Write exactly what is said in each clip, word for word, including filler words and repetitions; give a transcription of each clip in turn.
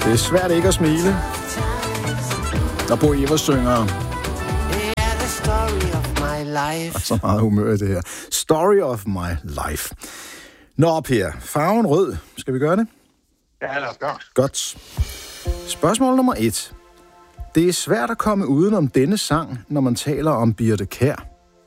Det er svært ikke at smile, når Bo Evers synger. Der er så meget humør i det her. Story of my life. Nå, Per, farven rød. Skal vi gøre det? Ja, lad os gøre. Godt. Spørgsmål nummer et. Det er svært at komme udenom denne sang, når man taler om Birthe Kjær.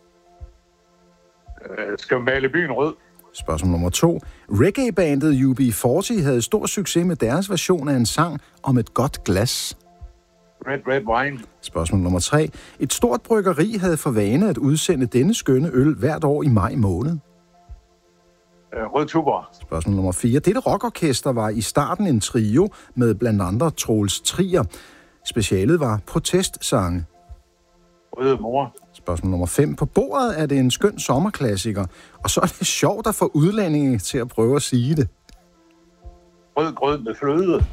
Øh, skal vi male byen rød? Spørgsmål nummer to. Reggae-bandet U B fyrre havde stor succes med deres version af en sang om et godt glas. Red, red wine. Spørgsmål nummer tre. Et stort bryggeri havde for vane at udsende denne skønne øl hvert år i maj måned. Øh, rød Tuborg. Spørgsmål nummer fire. Dette rockorkester var i starten en trio med blandt andre Troels Trier. Specialet var protestsange. Røde mor. Spørgsmål nummer fem. På bordet er det en skøn sommerklassiker, og så er det sjovt at få udlændinge til at prøve at sige det. Rød grød med fløde.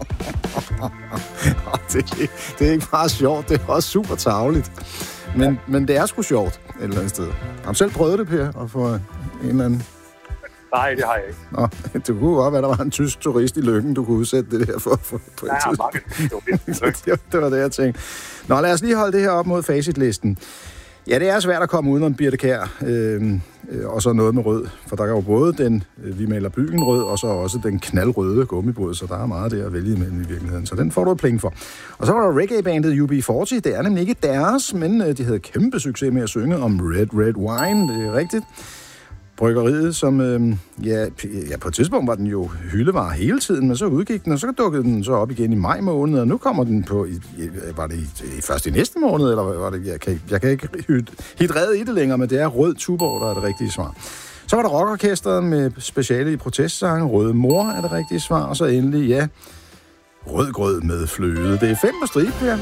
det, det er ikke bare sjovt, det er også super tarveligt. Men, ja. men det er sgu sjovt et eller andet sted. Har du selv prøvet det, Per, at få en eller anden... Nej, det har jeg ikke. Nå, det kunne godt være, der var en tysk turist i Løkken, du kunne udsætte det der for, for på ja, et tidspunkt. det, det var det, jeg tænkte. Nå, lad os lige holde det her op mod facitlisten. Ja, det er svært at komme udenom Birthe Kjær, øh, øh, og så noget med rød. For der er jo både den, øh, vi maler byen rød, og så også den knaldrøde gummibåd, så der er meget der at vælge imellem i virkeligheden. Så den får du et pling for. Og så var der reggae-bandet U B fyrre. Det er nemlig ikke deres, men øh, de havde kæmpe succes med at synge om Red Red Wine, det er rigtigt. Bryggeriet, som øh, ja, ja, på et tidspunkt var den jo hyldevare hele tiden, men så udgik den, og så dukkede den så op igen i maj måned, og nu kommer den på, i, var det i, i, først i næste måned, eller var det, jeg kan, jeg kan ikke helt redde i det længere, men det er Rød Tuborg, der er det rigtige svar. Så var der rockorkesteret med speciale i protestsange, Røde Mor er det rigtige svar, og så endelig, ja, Rød Grød med fløde. Det er fem på stribe her.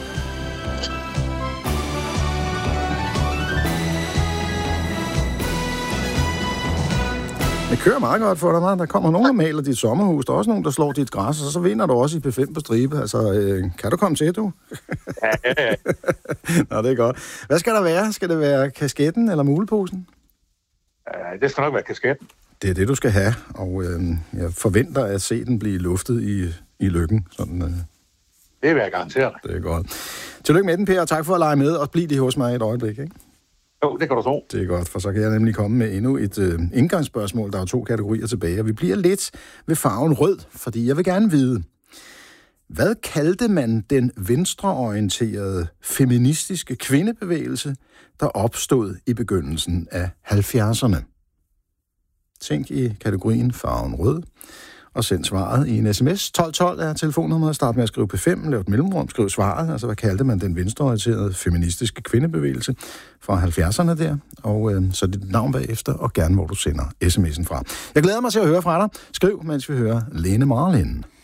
Det kører meget godt for dig, man. Der kommer nogen, der maler dit sommerhus. Der er også nogen, der slår dit græs, og så vinder du også i P fem på stribe. Altså, øh, kan du komme til, du? Ja, ja, ja. Nå, det er godt. Hvad skal der være? Skal det være kasketten eller muleposen? Ja, det skal nok være kasketten. Det er det, du skal have, og øh, jeg forventer at se den blive luftet i, i Løkken. Sådan, øh. Det vil jeg garantere. Det er godt. Tillykke med den, Per, og tak for at lege med, og bliv lige hos mig et øjeblik, ikke? Jo, det kan du tro. Det er godt, for så kan jeg nemlig komme med endnu et øh, indgangsspørgsmål. Der er to kategorier tilbage, og vi bliver lidt ved farven rød, fordi jeg vil gerne vide, hvad kaldte man den venstreorienterede feministiske kvindebevægelse, der opstod i begyndelsen af halvfjerdserne? Tænk i kategorien farven rød, og send svaret i en sms. tolv tolv er telefonnummeret. Start med at skrive P fem, lav et mellemrum, skriv svaret. Altså, hvad kaldte man den venstreorienterede feministiske kvindebevægelse fra halvfjerdserne der? Og øh, så dit navn bagefter, og gerne hvor du sender sms'en fra. Jeg glæder mig til at høre fra dig. Skriv, mens vi hører Lene Marlin.